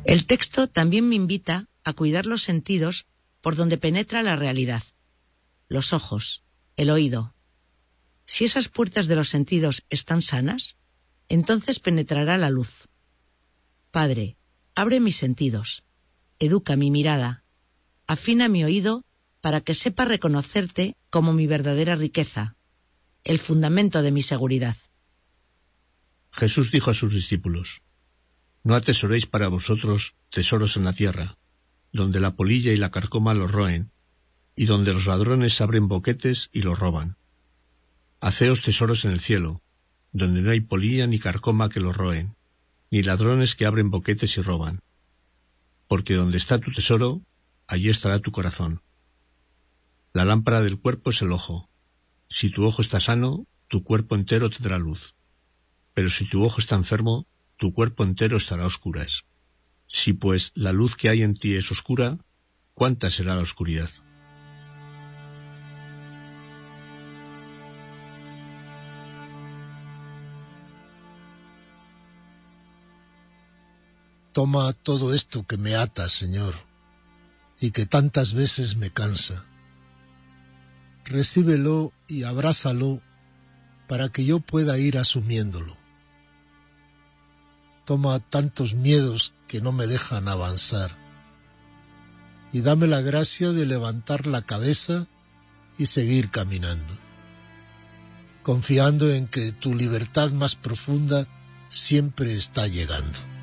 El texto también me invita a cuidar los sentidos por donde penetra la realidad. Los ojos, el oído. Si esas puertas de los sentidos están sanas, entonces penetrará la luz. Padre, abre mis sentidos, educa mi mirada, afina mi oído para que sepa reconocerte como mi verdadera riqueza, el fundamento de mi seguridad. Jesús dijo a sus discípulos: No atesoréis para vosotros tesoros en la tierra, donde la polilla y la carcoma los roen, y donde los ladrones abren boquetes y los roban. Haceos tesoros en el cielo, donde no hay polilla ni carcoma que los roen, ni ladrones que abren boquetes y roban. Porque donde está tu tesoro, allí estará tu corazón. La lámpara del cuerpo es el ojo. Si tu ojo está sano, tu cuerpo entero tendrá luz. Pero si tu ojo está enfermo, tu cuerpo entero estará a oscuras. Si pues la luz que hay en ti es oscura, ¿cuánta será la oscuridad? Toma todo esto que me ata, Señor, y que tantas veces me cansa. Recíbelo y abrázalo para que yo pueda ir asumiéndolo. Toma tantos miedos que no me dejan avanzar, y dame la gracia de levantar la cabeza y seguir caminando, confiando en que tu libertad más profunda siempre está llegando.